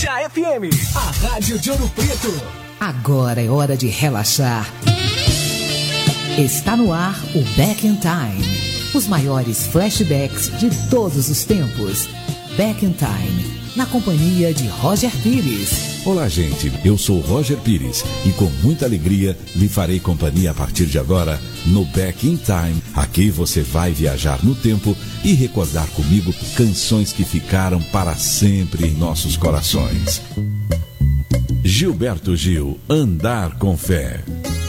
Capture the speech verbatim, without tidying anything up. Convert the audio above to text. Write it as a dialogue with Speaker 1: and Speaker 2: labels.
Speaker 1: Deixa F M, a rádio de Ouro Preto.
Speaker 2: Agora é hora de relaxar. Está no ar o Back in Time. Os maiores flashbacks de todos os tempos. Back in Time, na companhia de Roger Pires.
Speaker 3: Olá, gente. Eu sou Roger Pires e com muita alegria lhe farei companhia a partir de agora no Back in Time. Aqui você vai viajar no tempo e recordar comigo canções que ficaram para sempre em nossos corações. Gilberto Gil, Andar com Fé.